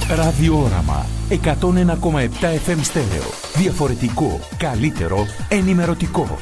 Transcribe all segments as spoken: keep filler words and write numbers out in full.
Ραδιόραμα εκατόν ένα κόμμα επτά εφ εμ στέρεο. Διαφορετικό, καλύτερο, ενημερωτικό.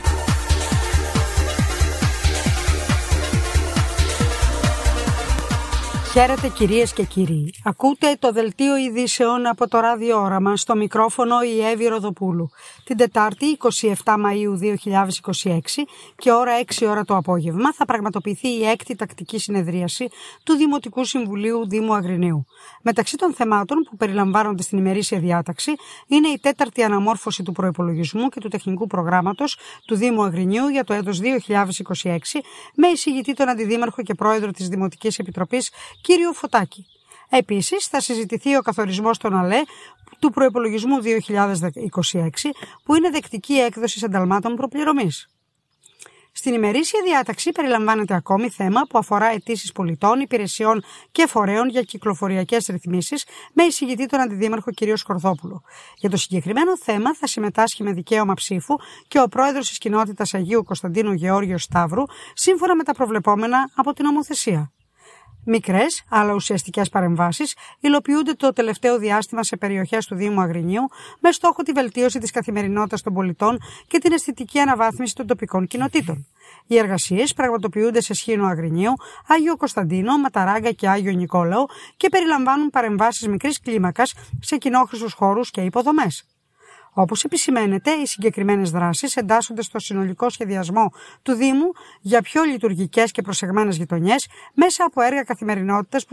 Χαίρετε κυρίες και κύριοι. Ακούτε το δελτίο ειδήσεων από το Ραδιόραμα, στο μικρόφωνο η Εύη Ροδοπούλου. Την Τετάρτη εικοστή εβδόμη Μαΐου δύο χιλιάδες είκοσι έξι και ώρα έξι ώρα το απόγευμα θα πραγματοποιηθεί η έκτη τακτική συνεδρίαση του Δημοτικού Συμβουλίου Δήμου Αγρινίου. Μεταξύ των θεμάτων που περιλαμβάνονται στην ημερήσια διάταξη είναι η τέταρτη αναμόρφωση του προϋπολογισμού και του τεχνικού προγράμματος του Δήμου Αγρινίου για το έτος δύο χιλιάδες είκοσι έξι με εισηγητή τον Αντιδήμαρχο και Πρόεδρο της Δημοτικής Επιτροπής κύριο Φωτάκη. Επίσης, θα συζητηθεί ο καθορισμός των ΑΛΕ του προϋπολογισμού δύο χιλιάδες είκοσι έξι, που είναι δεκτική έκδοση ενταλμάτων προπληρωμής. Στην ημερήσια διάταξη περιλαμβάνεται ακόμη θέμα που αφορά αιτήσεις πολιτών, υπηρεσιών και φορέων για κυκλοφοριακές ρυθμίσεις με εισηγητή τον Αντιδήμαρχο κ. Σκορδόπουλο. Για το συγκεκριμένο θέμα θα συμμετάσχει με δικαίωμα ψήφου και ο πρόεδρος της κοινότητας Αγίου Κωνσταντίνου Γεώργιος Σταύρου, σύμφωνα με τα προβλεπόμενα από την νομοθεσία. Μικρές, αλλά ουσιαστικές παρεμβάσεις υλοποιούνται το τελευταίο διάστημα σε περιοχές του Δήμου Αγρινίου με στόχο τη βελτίωση της καθημερινότητας των πολιτών και την αισθητική αναβάθμιση των τοπικών κοινοτήτων. Οι εργασίες πραγματοποιούνται σε Σχήνο Αγρινίου, Άγιο Κωνσταντίνο, Ματαράγκα και Άγιο Νικόλαο και περιλαμβάνουν παρεμβάσεις μικρής κλίμακας σε κοινόχρηστους χώρους και υποδομές. Όπως επισημαίνεται, οι συγκεκριμένες δράσεις εντάσσονται στο συνολικό σχεδιασμό του Δήμου για πιο λειτουργικές και προσεγμένες γειτονιές μέσα από έργα καθημερινότητας που